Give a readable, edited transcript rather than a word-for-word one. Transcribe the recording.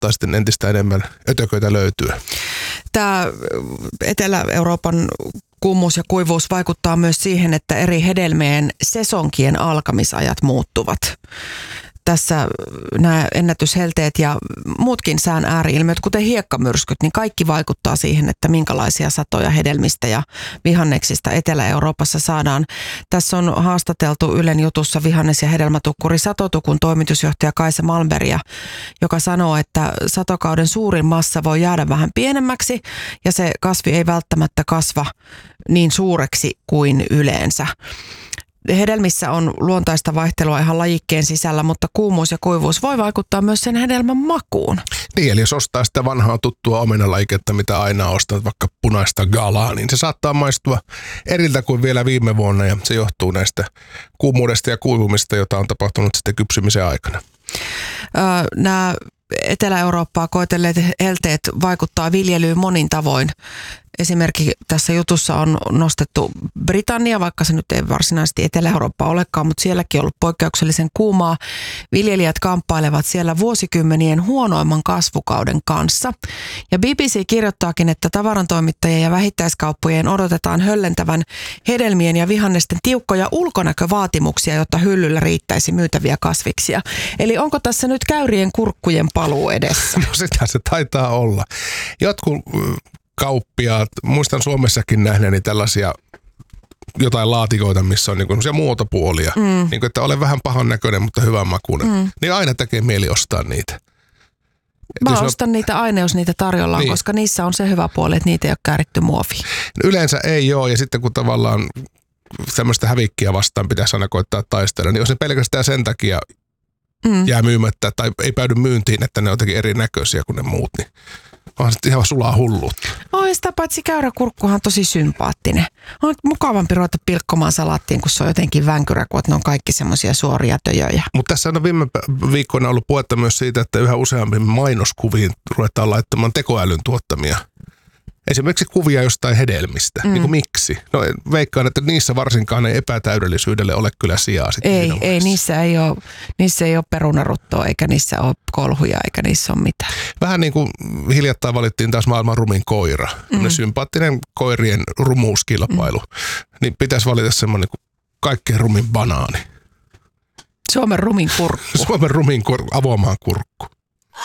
saattaa sitten entistä enemmän ötököitä löytyä. Tämä Etelä-Euroopan kuumuus ja kuivuus vaikuttaa myös siihen, että eri hedelmien sesonkien alkamisajat muuttuvat. Tässä nämä ennätyshelteet ja muutkin sään ääriilmiöt, kuten hiekkamyrskyt, niin kaikki vaikuttaa siihen, että minkälaisia satoja hedelmistä ja vihanneksista Etelä-Euroopassa saadaan. Tässä on haastateltu Ylen jutussa vihannes- ja hedelmätukkuri Satotukun toimitusjohtaja Kaisa Malmbergia, joka sanoo, että satokauden suurin massa voi jäädä vähän pienemmäksi ja se kasvi ei välttämättä kasva niin suureksi kuin yleensä. Hedelmissä on luontaista vaihtelua ihan lajikkeen sisällä, mutta kuumuus ja kuivuus voi vaikuttaa myös sen hedelmän makuun. Niin, eli jos ostaa sitä vanhaa tuttua omenalajiketta, mitä aina ostat, vaikka punaista galaa, niin se saattaa maistua eriltä kuin vielä viime vuonna, ja se johtuu näistä kuumuudesta ja kuivumista, jota on tapahtunut sitten kypsymisen aikana. Nämä Etelä-Eurooppaa koetelleet helteet vaikuttaa viljelyyn monin tavoin. Esimerkiksi tässä jutussa on nostettu Britannia, vaikka se nyt ei varsinaisesti Etelä-Eurooppa olekaan, mutta sielläkin on ollut poikkeuksellisen kuumaa. Viljelijät kamppailevat siellä vuosikymmenien huonoimman kasvukauden kanssa. Ja BBC kirjoittaakin, että tavarantoimittajien ja vähittäiskauppojen odotetaan höllentävän hedelmien ja vihannesten tiukkoja ulkonäkövaatimuksia, jotta hyllyllä riittäisi myytäviä kasviksia. Eli onko tässä nyt käyrien kurkkujen paluu edessä? No sitä se taitaa olla. Jotkut kauppiaat, muistan Suomessakin nähneeni tällaisia jotain laatikoita, missä on niinku muotopuolia, niinku, että olen vähän pahan näköinen, mutta hyvän makuinen, niin aina tekee mieli ostaa niitä. Mä ostan niitä aina, jos niitä tarjolla on, koska niissä on se hyvä puoli, että niitä ei ole kääritty muoviin. Yleensä ei ole, ja sitten kun tavallaan tämmöistä hävikkiä vastaan pitäisi aina koittaa taistella, niin jos ne pelkästään sen takia jää myymättä tai ei päädy myyntiin, että ne on jotenkin erinäköisiä kuin ne muut, niin on sitten ihan sulaa hulluutta. Oi, sitä paitsi käyräkurkkuhan on tosi sympaattinen. On mukavampi ruveta pilkkomaan salaattiin, kun se on jotenkin vänkyrä, kun ne on kaikki semmoisia suoria töjöjä. Mutta tässä on viime viikkoina ollut puhetta myös siitä, että yhä useammin mainoskuviin ruvetaan laittamaan tekoälyn tuottamia. Esimerkiksi kuvia jostain hedelmistä. Niin kuin miksi? No veikkaan, että niissä varsinkaan ei epätäydellisyydelle ole kyllä sijaa. Ei, niissä ei ole perunaruttoa, eikä niissä ole kolhuja, eikä niissä ole mitään. Vähän niin kuin hiljattain valittiin taas maailman rumin koira. Sympaattinen koirien rumuuskilpailu. Niin pitäisi valita semmoinen kuin kaikkein rumin banaani. Suomen rumin kurkku. Suomen rumin avomaan kurkku.